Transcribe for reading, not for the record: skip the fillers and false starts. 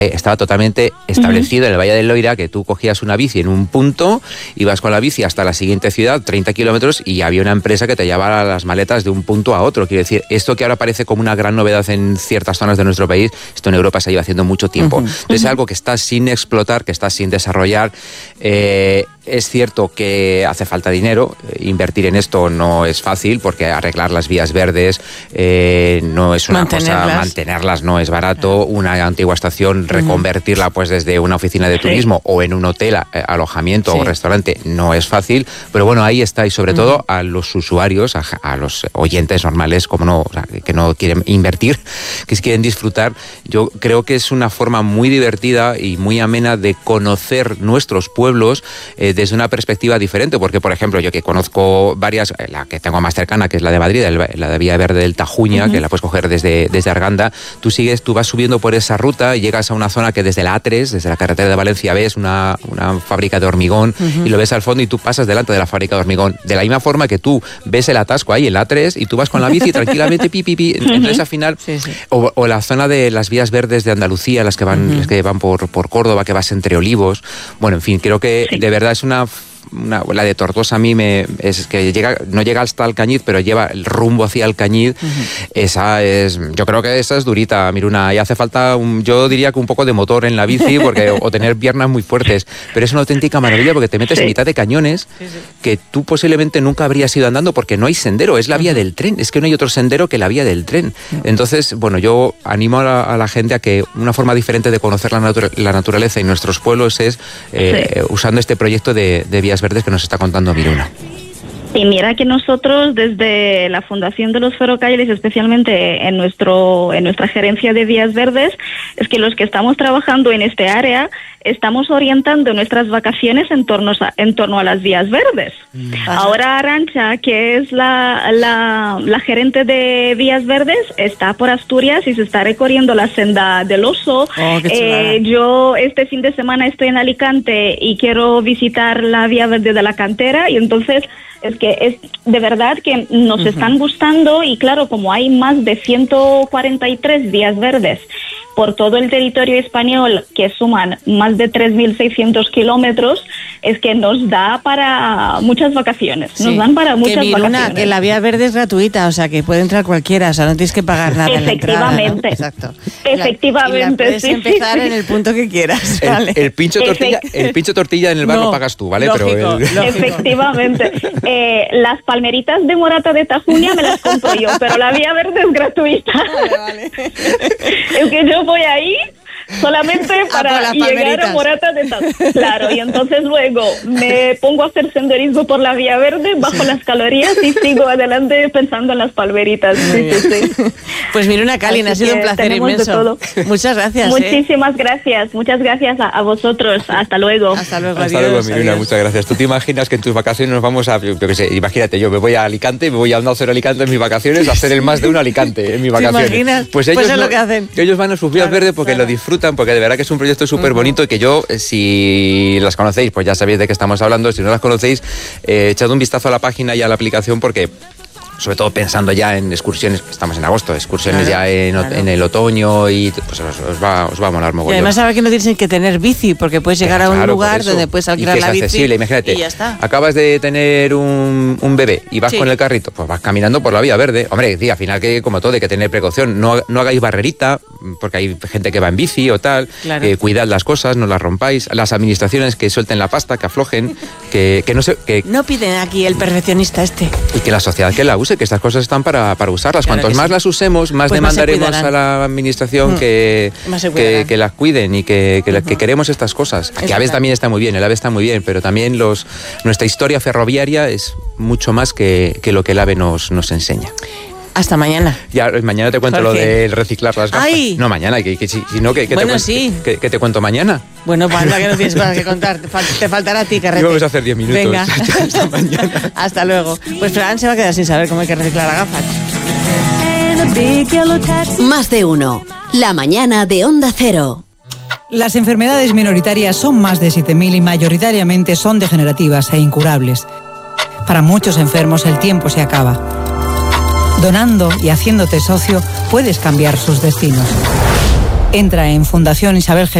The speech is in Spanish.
Estaba totalmente establecido en el Valle del Loira que tú cogías una bici en un punto, ibas con la bici hasta la siguiente ciudad, 30 kilómetros, y había una empresa que te llevaba las maletas de un punto a otro. Quiero decir, esto que ahora parece como una gran novedad en ciertas zonas de nuestro país, esto en Europa se lleva haciendo mucho tiempo. Entonces es algo que está sin explotar, que está sin desarrollar. Es cierto que hace falta dinero, invertir en esto no es fácil porque arreglar las vías verdes no es una cosa, mantenerlas no es barato, una antigua estación reconvertirla pues desde una oficina de turismo o en un hotel, alojamiento o restaurante no es fácil, pero bueno, ahí está, y sobre todo a los usuarios, a los oyentes normales, como no, o sea, que no quieren invertir, que quieren disfrutar. Yo creo que es una forma muy divertida y muy amena de conocer nuestros pueblos desde una perspectiva diferente, porque por ejemplo yo que conozco varias, la que tengo más cercana, que es la de Madrid, la de Vía Verde del Tajuña, que la puedes coger desde Arganda, tú vas subiendo por esa ruta y llegas a una zona que desde la A3, desde la carretera de Valencia, ves una fábrica de hormigón y lo ves al fondo y tú pasas delante de la fábrica de hormigón, de la misma forma que tú ves el atasco ahí en la A3 y tú vas con la bici tranquilamente entonces al final o la zona de las vías verdes de Andalucía, las que van por Córdoba, que vas entre olivos, bueno, en fin, creo que de verdad es la de Tortosa a mí es que no llega hasta Alcañiz, pero lleva el rumbo hacia Alcañiz. Yo creo que esa es durita, Miruna, y hace falta yo diría que un poco de motor en la bici o tener piernas muy fuertes, pero es una auténtica maravilla porque te metes en mitad de cañones que tú posiblemente nunca habrías ido andando porque no hay sendero, es la vía del tren, es que no hay otro sendero que la vía del tren. Entonces, bueno, yo animo a la gente a que una forma diferente de conocer la naturaleza y nuestros pueblos es usando este proyecto de vías verdes que nos está contando Miruna. Y mira que nosotros desde la Fundación de los Ferrocarriles, especialmente en nuestra gerencia de vías verdes, es que los que estamos trabajando en este área estamos orientando nuestras vacaciones en torno a las vías verdes. Ahora Arantxa, que es la gerente de vías verdes, está por Asturias y se está recorriendo la senda del Oso. Yo este fin de semana estoy en Alicante y quiero visitar la vía verde de la Cantera, y entonces es que es de verdad que nos están gustando, y claro, como hay más de 143 vías verdes por todo el territorio español, que suman más de 3.600 kilómetros, es que nos da para muchas vacaciones. Nos dan para muchas vacaciones. Que la vía verde es gratuita, o sea, que puede entrar cualquiera, o sea, no tienes que pagar nada. Efectivamente. En la entrada, ¿no? Exacto. Efectivamente. Puedes empezar en el punto que quieras. ¿Vale? El pincho tortilla en el bar lo pagas tú, ¿vale? Lógico, pero Efectivamente. Las palmeritas de Morata de Tajuña me las compro yo, pero la vía verde es gratuita. Vale. Es que yo voy ahí solamente para llegar a Morata de Tajuña. Claro, y entonces luego me pongo a hacer senderismo por la vía verde, bajo las calorías y sigo adelante pensando en las palmeritas. Sí. Pues Miruna Callin, ha sido un placer inmenso. Muchas gracias. Muchísimas gracias. Muchas gracias a vosotros. Hasta luego. Hasta luego, Miruna, muchas gracias. ¿Tú te imaginas que en tus vacaciones nos vamos a, yo qué sé, imagínate, yo me voy a Alicante, me voy a Onda Cero Alicante en mis vacaciones, a hacer el más de un Alicante en mis vacaciones? ¿Te imaginas? Pues ellos es lo que hacen. Ellos van a sus vías verdes porque lo disfrutan, porque de verdad que es un proyecto súper bonito y que yo, si las conocéis, pues ya sabéis de qué estamos hablando. Si no las conocéis, echad un vistazo a la página y a la aplicación, porque sobre todo pensando ya en excursiones, estamos en agosto, excursiones ya en el otoño, y pues os va a molar mogollón. Y además ahora que no tienes que tener bici, porque puedes llegar a un lugar donde puedes alquilar la bici. Accesible, imagínate, y ya está. Acabas de tener un bebé y vas con el carrito, pues vas caminando por la vía verde. Hombre, al final, que como todo hay que tener precaución, no hagáis barrerita, porque hay gente que va en bici o tal. Cuidad las cosas, no las rompáis. Las administraciones que suelten la pasta, que aflojen, que no se... No piden aquí el perfeccionista y que la sociedad que la use, que estas cosas están para usarlas. Cuantos más las usemos, más demandaremos a la administración que las cuiden y que queremos estas cosas. Aquí AVE también está muy bien, el AVE está muy bien, pero también nuestra historia ferroviaria es mucho más que lo que el AVE nos enseña. Hasta mañana. Ya, mañana te cuento lo del reciclar las gafas. ¡Ay! No, mañana, que te cuento mañana. Bueno, pues anda, que no tienes más que contar. Te faltará a ti, Carrete. Y vamos a hacer 10 minutos. Venga. Hasta mañana. Hasta luego. Pues Fran se va a quedar sin saber cómo hay que reciclar las gafas. Más de uno. La mañana de Onda Cero. Las enfermedades minoritarias son más de 7.000 y mayoritariamente son degenerativas e incurables. Para muchos enfermos el tiempo se acaba. Donando y haciéndote socio puedes cambiar sus destinos. Entra en Fundación Isabel